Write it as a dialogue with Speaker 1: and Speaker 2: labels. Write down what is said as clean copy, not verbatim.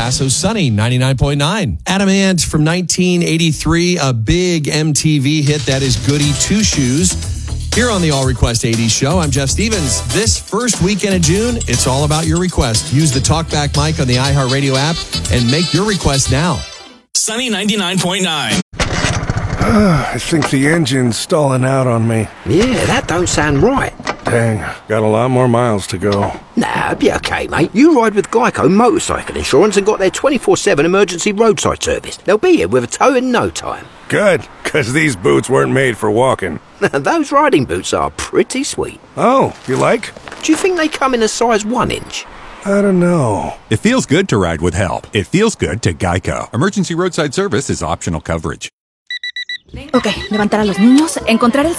Speaker 1: Paso's Sunny 99.9. Adam Ant from 1983, a big MTV hit that is Goody Two Shoes. Here on the All Request 80s show, I'm Jeff Stevens. This first weekend of June, it's all about your request. Use the TalkBack mic on the iHeartRadio app and make your request now.
Speaker 2: Sunny 99.9.
Speaker 3: I think the engine's stalling out on me.
Speaker 4: Yeah, that don't sound right.
Speaker 3: Dang, got a lot more miles to go.
Speaker 4: Nah, be okay, mate. You ride with Geico Motorcycle Insurance and got their 24/7 emergency roadside service. They'll be here with a tow in no time.
Speaker 3: Good, because these boots weren't made for walking.
Speaker 4: Those riding boots are pretty sweet.
Speaker 3: Oh, you like?
Speaker 4: Do you think they come in a size 1 inch?
Speaker 3: I don't know.
Speaker 5: It feels good to ride with help. It feels good to Geico. Emergency roadside service is optional coverage.
Speaker 6: Ok, levantar a los niños, encontrar el